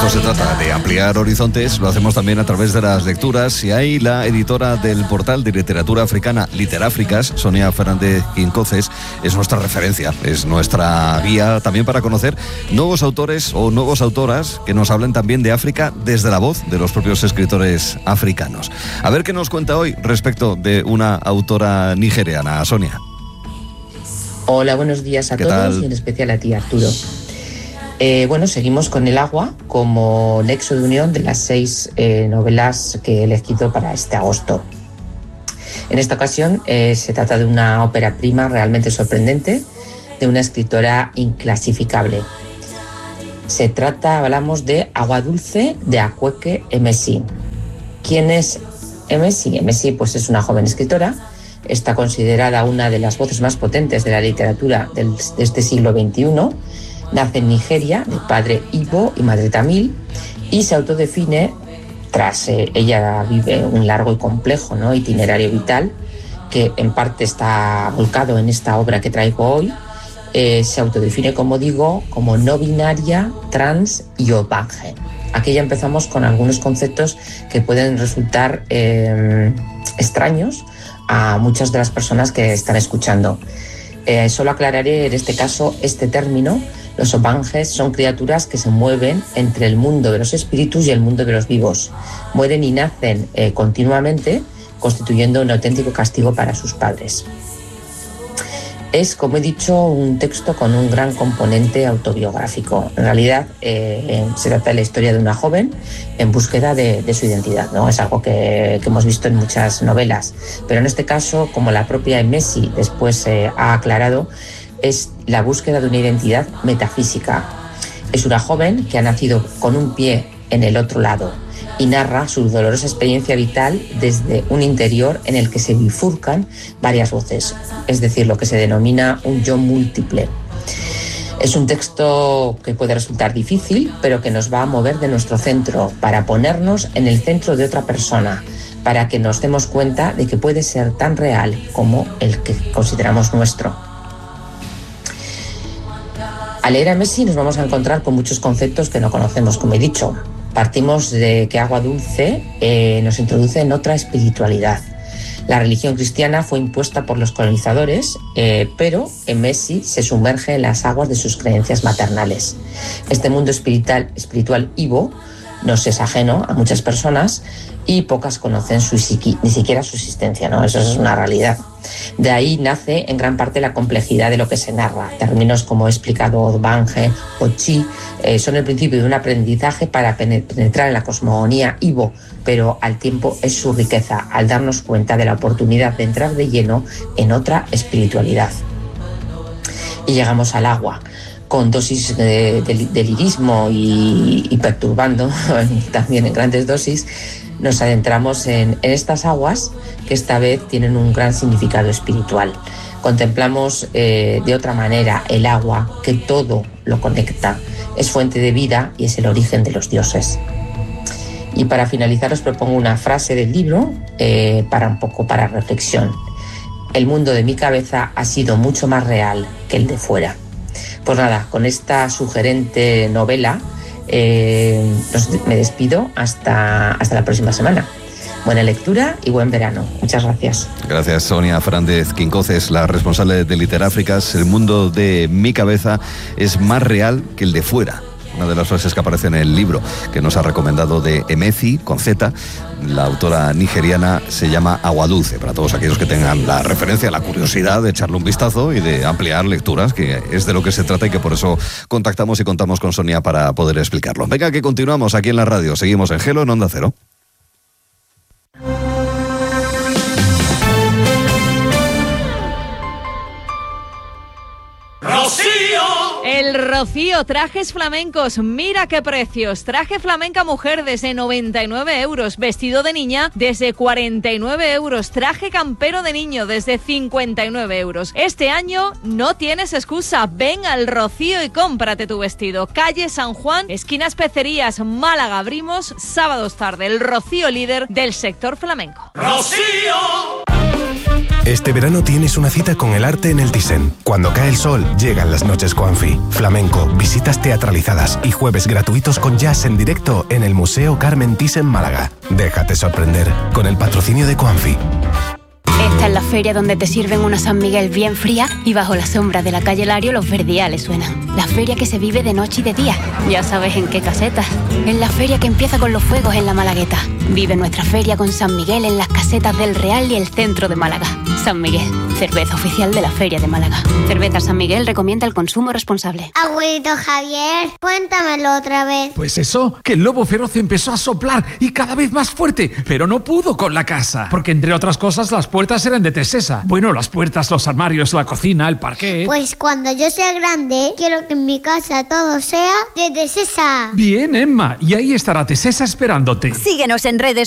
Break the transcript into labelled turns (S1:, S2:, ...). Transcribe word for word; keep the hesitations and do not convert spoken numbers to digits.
S1: esto se trata, de ampliar horizontes. Lo hacemos también a través de las lecturas. Y ahí la editora del portal de literatura africana Literáfricas, Sonia Fernández Quincoces, es nuestra referencia, es nuestra guía también para conocer nuevos autores o nuevas autoras que nos hablen también de África desde la voz de los propios escritores africanos. A ver qué nos cuenta hoy respecto de una autora nigeriana, Sonia.
S2: Hola, buenos días a todos tal? Y en especial a ti, Arturo. Eh, bueno, seguimos con El agua como nexo de unión de las seis eh, novelas que he elegido para este agosto. En esta ocasión eh, se trata de una ópera prima realmente sorprendente de una escritora inclasificable. Se trata, hablamos de Agua Dulce de Akwaeke Emesi. ¿Quién es Emesi? Emesi pues es una joven escritora. Está considerada una de las voces más potentes de la literatura del, de este siglo veintiuno. Nace en Nigeria, de padre Igbo y madre tamil, y se autodefine, tras eh, ella vive un largo y complejo, ¿no?, itinerario vital, que en parte está volcado en esta obra que traigo hoy. Eh, se autodefine, como digo, como no binaria, trans y obange. Aquí ya empezamos con algunos conceptos que pueden resultar eh, extraños a muchas de las personas que están escuchando. Eh, solo aclararé en este caso este término. Los obanges son criaturas que se mueven entre el mundo de los espíritus y el mundo de los vivos. Mueren y nacen eh, continuamente, constituyendo un auténtico castigo para sus padres. Es, como he dicho, un texto con un gran componente autobiográfico. En realidad, eh, se trata de la historia de una joven en búsqueda de, de su identidad, ¿no? Es algo que, que hemos visto en muchas novelas. Pero en este caso, como la propia Emesi después eh, ha aclarado, es la búsqueda de una identidad metafísica. Es una joven que ha nacido con un pie en el otro lado y narra su dolorosa experiencia vital desde un interior en el que se bifurcan varias voces, es decir, lo que se denomina un yo múltiple. Es un texto que puede resultar difícil, pero que nos va a mover de nuestro centro para ponernos en el centro de otra persona, para que nos demos cuenta de que puede ser tan real como el que consideramos nuestro. Al leer a Emesi nos vamos a encontrar con muchos conceptos que no conocemos, como he dicho. Partimos de que Agua Dulce eh, nos introduce en otra espiritualidad. La religión cristiana fue impuesta por los colonizadores, eh, pero Emesi se sumerge en las aguas de sus creencias maternales. Este mundo espiritual, espiritual Igbo nos es ajeno a muchas personas y pocas conocen su, ni siquiera su existencia, ¿no? Eso es una realidad. De ahí nace en gran parte la complejidad de lo que se narra. Términos como he explicado Obange o Chi eh, son el principio de un aprendizaje para penetrar en la cosmogonía Igbo, pero al tiempo es su riqueza al darnos cuenta de la oportunidad de entrar de lleno en otra espiritualidad. Y llegamos al agua, con dosis de, de, de lirismo y, y perturbando, también en grandes dosis, nos adentramos en, en estas aguas que esta vez tienen un gran significado espiritual. Contemplamos eh, de otra manera el agua, que todo lo conecta, es fuente de vida y es el origen de los dioses. Y para finalizar os propongo una frase del libro eh, para un poco para reflexión. El mundo de mi cabeza ha sido mucho más real que el de fuera. Pues nada, con esta sugerente novela eh, me despido hasta, hasta la próxima semana. Buena lectura y buen verano. Muchas gracias.
S1: Gracias, Sonia Fernández Quincoces, la responsable de Literáfricas. El mundo de mi cabeza es más real que el de fuera. Una de las frases que aparece en el libro que nos ha recomendado de Emesi, con Z, la autora nigeriana, se llama Agua Dulce, para todos aquellos que tengan la referencia, la curiosidad de echarle un vistazo y de ampliar lecturas, que es de lo que se trata y que por eso contactamos y contamos con Sonia para poder explicarlo. Venga, que continuamos aquí en la radio. Seguimos en Gelo, en Onda Cero.
S3: El Rocío, trajes flamencos, mira qué precios. Traje flamenca mujer desde noventa y nueve euros, vestido de niña desde cuarenta y nueve euros, traje campero de niño desde cincuenta y nueve euros. Este año no tienes excusa, ven al Rocío y cómprate tu vestido. Calle San Juan, esquina Especerías, Málaga. Abrimos sábados tarde, el Rocío líder del sector flamenco.
S4: ¡Rocío! Este verano tienes una cita con el arte en el Thyssen. Cuando cae el sol, llegan las noches Coanfi. Flamenco, visitas teatralizadas y jueves gratuitos con jazz en directo en el Museo Carmen Thyssen Málaga. Déjate sorprender con el patrocinio de Coanfi.
S5: Esta es la feria donde te sirven una San Miguel bien fría y bajo la sombra de la calle Lario los verdiales suenan. La feria que se vive de noche y de día. Ya sabes en qué casetas. Es la feria que empieza con los fuegos en la Malagueta. Vive nuestra feria con San Miguel en las casetas del Real y el centro de Málaga. San Miguel, cerveza oficial de la Feria de Málaga. Cerveza San Miguel recomienda el consumo responsable.
S6: Abuelito Javier, cuéntamelo otra vez.
S7: Pues eso, que el lobo feroz empezó a soplar y cada vez más fuerte, pero no pudo con la casa, porque entre otras cosas las puertas eran de Tesesa. Bueno, las puertas, los armarios, la cocina, el parquet.
S6: Pues cuando yo sea grande, quiero que en mi casa todo sea de Tesesa.
S7: Bien, Emma, y ahí estará Tesesa esperándote.
S8: Síguenos en redes